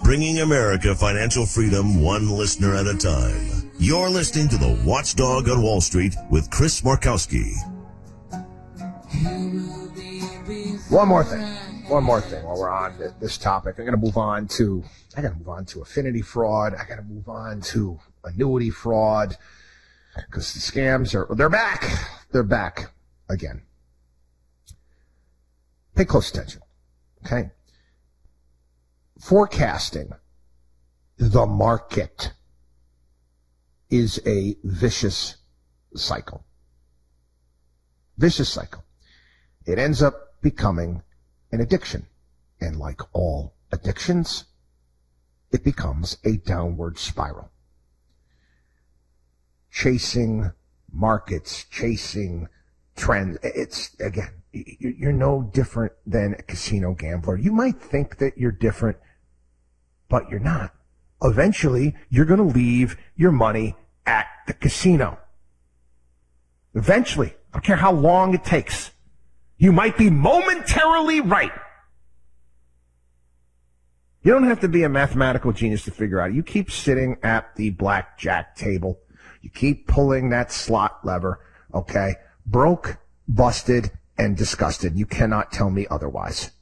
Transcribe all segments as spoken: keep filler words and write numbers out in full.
bringing America financial freedom one listener at a time. You're listening to The Watchdog on Wall Street with Chris Markowski. One more thing. One more thing while we're on this topic. I'm going to move on to, I got to move on to affinity fraud. I got to move on to annuity fraud because the scams are, they're back. They're back again. Pay close attention. Okay. Forecasting the market is a vicious cycle. Vicious cycle. It ends up becoming an addiction. And like all addictions, it becomes a downward spiral. Chasing markets, chasing trends. It's, again, you're no different than a casino gambler. You might think that you're different, but you're not. Eventually, you're going to leave your money at the casino. Eventually. I don't care how long it takes. You might be momentarily right. You don't have to be a mathematical genius to figure out. You keep sitting at the blackjack table. You keep pulling that slot lever, okay? Broke, busted, and disgusted. You cannot tell me otherwise.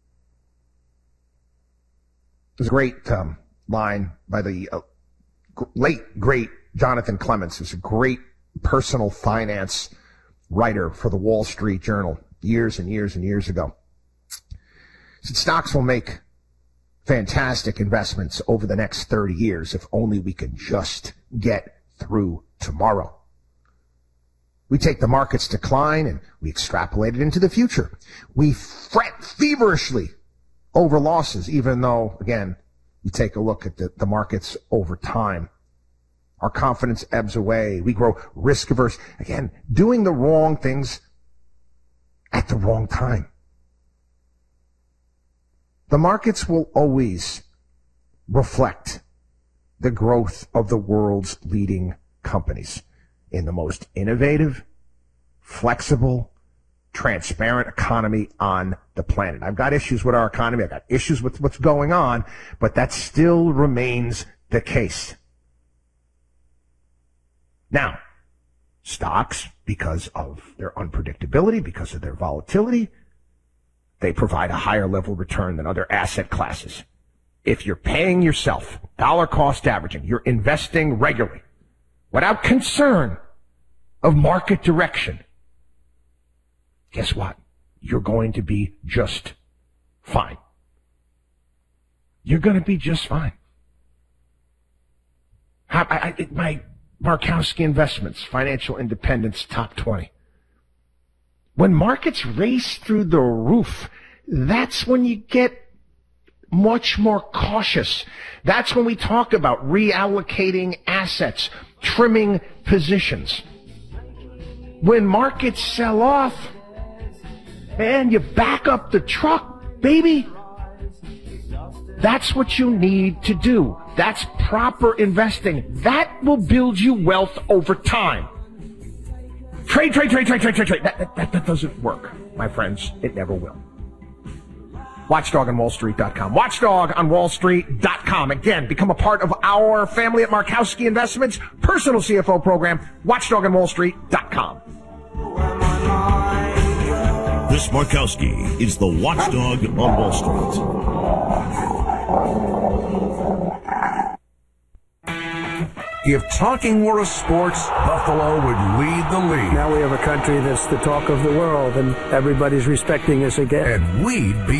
There's a great um, line by the uh, g- late, great Jonathan Clements, who's a great personal finance writer for the Wall Street Journal years and years and years ago. He said stocks will make fantastic investments over the next thirty years if only we can just get through tomorrow. We take the market's decline and we extrapolate it into the future. We fret feverishly over losses, even though, again, you take a look at the, the markets over time. Our confidence ebbs away. We grow risk averse. Again, doing the wrong things at the wrong time. The markets will always reflect the growth of the world's leading companies in the most innovative, flexible, transparent economy on the planet. I've got issues with our economy. I've got issues with what's going on, but that still remains the case. Now, stocks, because of their unpredictability, because of their volatility, they provide a higher level return than other asset classes. If you're paying yourself dollar cost averaging, you're investing regularly without concern of market direction, guess what? You're going to be just fine. You're going to be just fine. I, I, my Markowski Investments, Financial Independence Top twenty. When markets race through the roof, that's when you get much more cautious. That's when we talk about reallocating assets, trimming positions. When markets sell off, and you back up the truck, baby. That's what you need to do. That's proper investing. That will build you wealth over time. Trade, trade, trade, trade, trade, trade, trade. That, that, that, that doesn't work, my friends. It never will. watchdog on wall street dot com. watchdog on wall street dot com. Again, become a part of our family at Markowski Investments personal C F O program. watchdog on wall street dot com. Chris Markowski is the Watchdog on Wall Street. If talking were a sport, Buffalo would lead the league. Now we have a country that's the talk of the world, and everybody's respecting us again. And we'd be